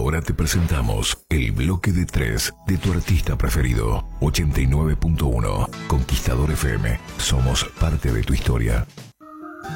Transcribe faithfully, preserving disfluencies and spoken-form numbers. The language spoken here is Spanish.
Ahora te presentamos el bloque de tres de tu artista preferido. ochenta y nueve punto uno Conquistador F M. Somos parte de tu historia.